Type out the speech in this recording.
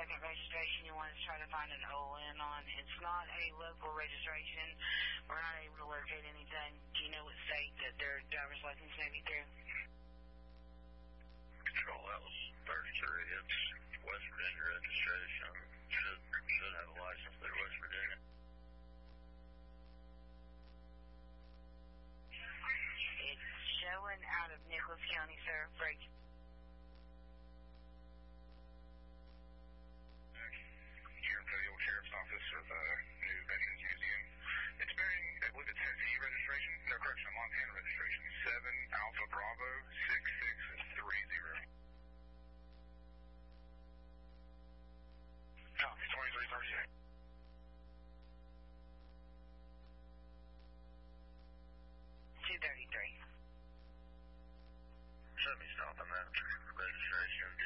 second registration you want to try to find an ON on. It's not a local registration. We're not able to locate anything. Do you know what state that their driver's license may be through? Control, that was 33. It's West Virginia registration. Should have a license through West Virginia. It's showing out of Nicholas County, sir. Break. Here for the old sheriff's office of the new Veterans Museum. It's bearing, I believe it says E registration, no correction, Montana registration, 7 Alpha Bravo 6630. Copy, 2338. $233. Should be stopping that registration.